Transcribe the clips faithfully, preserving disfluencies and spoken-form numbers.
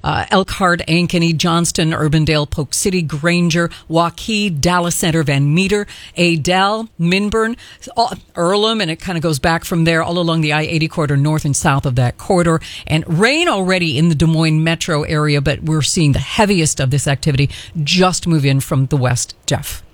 uh, Elkhart, Ankeny, Johnston, Urbandale, Polk City, Granger, Waukee, Dallas Center, Van Meter, Adel, Minburn, all, Earlham, and it kind of goes back from there all along the I eighty corridor, north and south of that corridor. And rain already in the Des Moines metro area, but we're seeing the heaviest of this activity just move in from the west. Jeff.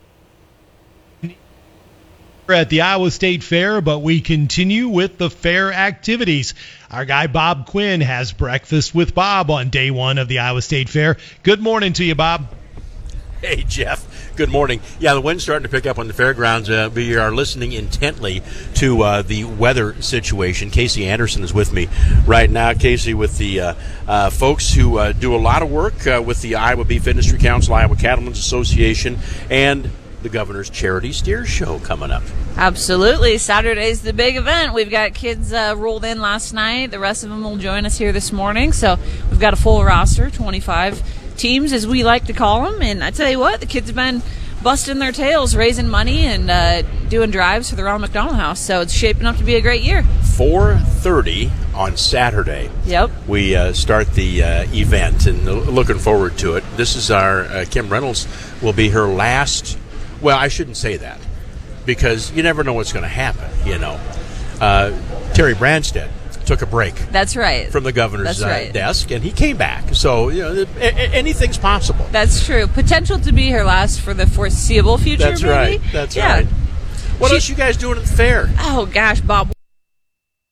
We're at the Iowa State Fair, but we continue with the fair activities. Our guy Bob Quinn has breakfast with Bob on day one of the Iowa State Fair. Good morning to you, Bob. Hey, Jeff. Good morning. Yeah, the wind's starting to pick up on the fairgrounds. Uh, we are listening intently to uh, the weather situation. Casey Anderson is with me right now. Casey, with the uh, uh, folks who uh, do a lot of work uh, with the Iowa Beef Industry Council, Iowa Cattlemen's Association, and the Governor's Charity Steer Show coming up. Absolutely. Saturday's the big event. We've got kids uh, rolled in last night. The rest of them will join us here this morning. So we've got a full roster, twenty-five teams, as we like to call them. And I tell you what, the kids have been busting their tails, raising money, and uh, doing drives for the Ronald McDonald House. So it's shaping up to be a great year. four thirty on Saturday. Yep. We uh, start the uh, event, and uh, looking forward to it. This is our, uh, Kim Reynolds will be her last, well, I shouldn't say that, because you never know what's going to happen, you know. Uh, Terry Branstad took a break. That's right. From the governor's That's right. uh, desk, and he came back. So, you know, a- a- anything's possible. That's true. Potential to be her last for the foreseeable future, That's maybe? right. That's yeah. right. What She- else you guys doing at the fair? Oh, gosh, Bob.